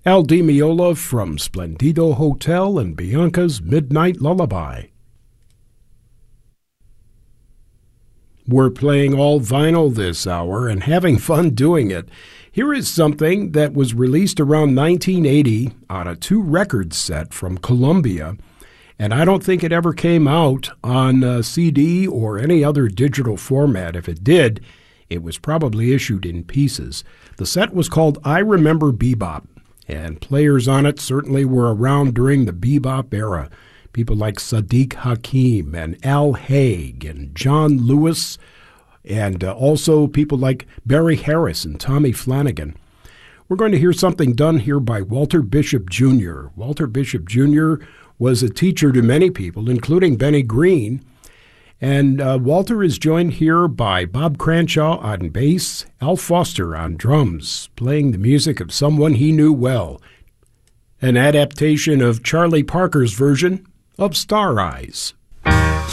Al Di Meola from Splendido Hotel and Bianca's Midnight Lullaby. We're playing all vinyl this hour and having fun doing it. Here is something that was released around 1980 on a 2-record set from Columbia, and I don't think it ever came out on CD or any other digital format. If it did, it was probably issued in pieces. The set was called I Remember Bebop, and players on it certainly were around during the bebop era. People like Sadiq Hakim and Al Haig and John Lewis, and also people like Barry Harris and Tommy Flanagan. We're going to hear something done here by Walter Bishop Jr. Walter Bishop Jr. was a teacher to many people, including Benny Green. And Walter is joined here by Bob Cranshaw on bass, Al Foster on drums, playing the music of someone he knew well, an adaptation of Charlie Parker's version of Star Eyes.